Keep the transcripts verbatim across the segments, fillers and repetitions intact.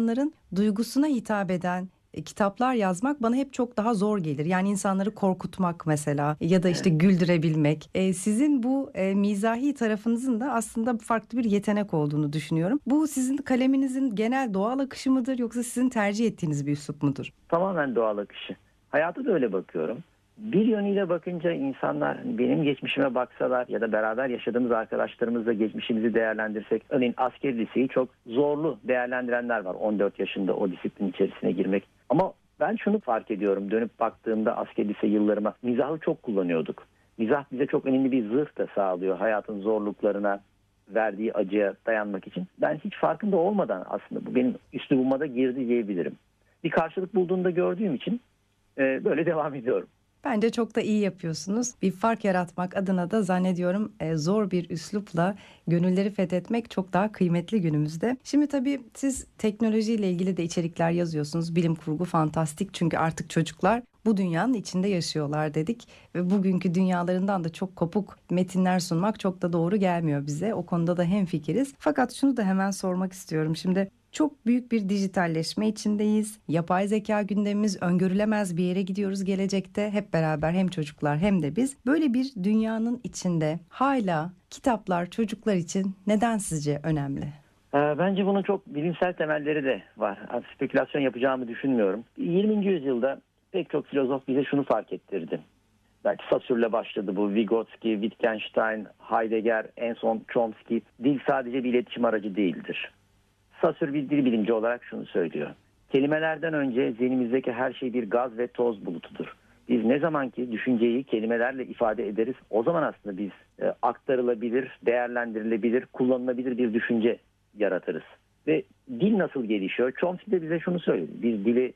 insanların duygusuna hitap eden e, kitaplar yazmak bana hep çok daha zor gelir. Yani insanları korkutmak mesela ya da işte güldürebilmek. E, sizin bu e, mizahi tarafınızın da aslında farklı bir yetenek olduğunu düşünüyorum. Bu sizin kaleminizin genel doğal akışı mıdır yoksa sizin tercih ettiğiniz bir üslup mudur? Tamamen doğal akışı. Hayata da öyle bakıyorum. Bir yönüyle bakınca insanlar benim geçmişime baksalar ya da beraber yaşadığımız arkadaşlarımızla geçmişimizi değerlendirsek, örneğin asker liseyi çok zorlu değerlendirenler var, on dört yaşında o disiplin içerisine girmek. Ama ben şunu fark ediyorum, dönüp baktığımda asker lise yıllarıma mizahı çok kullanıyorduk. Mizah bize çok önemli bir zırh da sağlıyor hayatın zorluklarına, verdiği acıya dayanmak için. Ben hiç farkında olmadan aslında bu benim üslubuma da girdi diyebilirim. Bir karşılık bulduğunda gördüğüm için e, böyle devam ediyorum. Bence çok da iyi yapıyorsunuz. Bir fark yaratmak adına da zannediyorum e, zor bir üslupla gönülleri fethetmek çok daha kıymetli günümüzde. Şimdi tabii siz teknolojiyle ilgili de içerikler yazıyorsunuz. Bilim kurgu fantastik çünkü artık çocuklar bu dünyanın içinde yaşıyorlar dedik. Ve bugünkü dünyalarından da çok kopuk metinler sunmak çok da doğru gelmiyor bize. O konuda da hemfikiriz. Fakat şunu da hemen sormak istiyorum. Şimdi çok büyük bir dijitalleşme içindeyiz. Yapay zeka gündemimiz öngörülemez bir yere gidiyoruz gelecekte. Hep beraber hem çocuklar hem de biz. Böyle bir dünyanın içinde hala kitaplar çocuklar için neden sizce önemli? Ee, Bence bunun çok bilimsel temelleri de var. Yani spekülasyon yapacağımı düşünmüyorum. yirminci yüzyılda pek çok filozof bize şunu fark ettirdi. Belki Saussure başladı bu. Vygotsky, Wittgenstein, Heidegger, en son Chomsky. Dil sadece bir iletişim aracı değildir. Saussure bir dil bilimci olarak şunu söylüyor. Kelimelerden önce zihnimizdeki her şey bir gaz ve toz bulutudur. Biz ne zaman ki düşünceyi kelimelerle ifade ederiz, o zaman aslında biz e, aktarılabilir, değerlendirilebilir, kullanılabilir bir düşünce yaratırız. Ve dil nasıl gelişiyor? Chomsky de bize şunu söyledi. Biz dili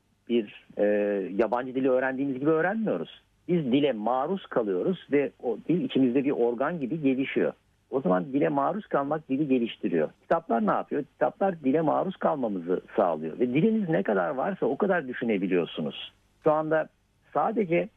bir e, yabancı dili öğrendiğimiz gibi öğrenmiyoruz. Biz dile maruz kalıyoruz ve o dil içimizde bir organ gibi gelişiyor. O zaman dile maruz kalmak dili geliştiriyor. Kitaplar ne yapıyor? Kitaplar dile maruz kalmamızı sağlıyor. Ve diliniz ne kadar varsa o kadar düşünebiliyorsunuz. Şu anda sadece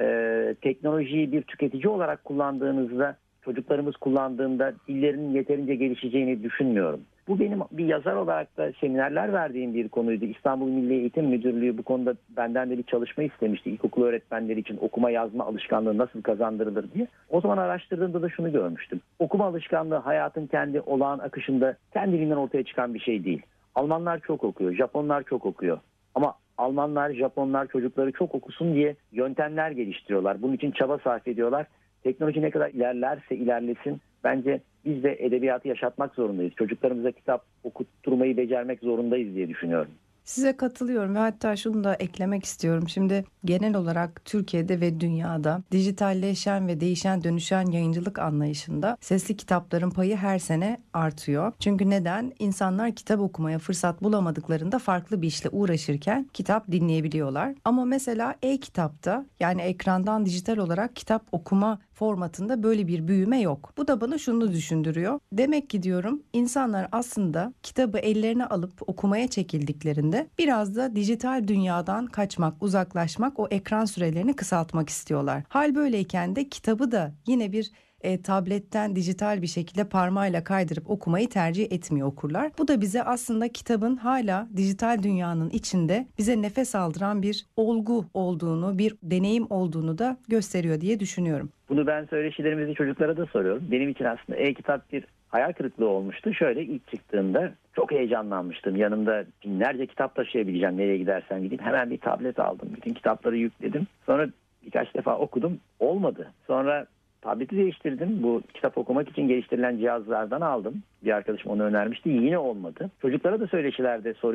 e, teknolojiyi bir tüketici olarak kullandığınızda, çocuklarımız kullandığında dillerinin yeterince gelişeceğini düşünmüyorum. Bu benim bir yazar olarak da seminerler verdiğim bir konuydu. İstanbul Milli Eğitim Müdürlüğü bu konuda benden de bir çalışma istemişti. İlkokul öğretmenleri için okuma yazma alışkanlığı nasıl kazandırılır diye. O zaman araştırdığımda da şunu görmüştüm. Okuma alışkanlığı hayatın kendi olağan akışında kendiliğinden ortaya çıkan bir şey değil. Almanlar çok okuyor, Japonlar çok okuyor. Ama Almanlar, Japonlar çocukları çok okusun diye yöntemler geliştiriyorlar. Bunun için çaba sarf ediyorlar. Teknoloji ne kadar ilerlerse ilerlesin bence biz de edebiyatı yaşatmak zorundayız. Çocuklarımıza kitap okutturmayı becermek zorundayız diye düşünüyorum. Size katılıyorum ve hatta şunu da eklemek istiyorum. Şimdi genel olarak Türkiye'de ve dünyada dijitalleşen ve değişen dönüşen yayıncılık anlayışında sesli kitapların payı her sene artıyor. Çünkü neden? İnsanlar kitap okumaya fırsat bulamadıklarında farklı bir işle uğraşırken kitap dinleyebiliyorlar. Ama mesela e-kitapta yani ekrandan dijital olarak kitap okuma formatında böyle bir büyüme yok. Bu da bana şunu düşündürüyor. Demek ki diyorum insanlar aslında kitabı ellerine alıp okumaya çekildiklerinde biraz da dijital dünyadan kaçmak, uzaklaşmak, o ekran sürelerini kısaltmak istiyorlar. Hal böyleyken de kitabı da yine bir e, tabletten dijital bir şekilde parmağıyla kaydırıp okumayı tercih etmiyor okurlar. Bu da bize aslında kitabın hala dijital dünyanın içinde bize nefes aldıran bir olgu olduğunu, bir deneyim olduğunu da gösteriyor diye düşünüyorum. Bunu ben söyleşilerimizi çocuklara da soruyorum. Benim için aslında e-kitap bir hayal kırıklığı olmuştu. Şöyle ilk çıktığında çok heyecanlanmıştım. Yanımda binlerce kitap taşıyabileceğim nereye gidersen gideyim. Hemen bir tablet aldım. Bütün kitapları yükledim. Sonra birkaç defa okudum. Olmadı. Sonra tableti değiştirdim. Bu kitap okumak için geliştirilen cihazlardan aldım. Bir arkadaşım onu önermişti. Yine olmadı. Çocuklara da söyleşilerde soruyorum.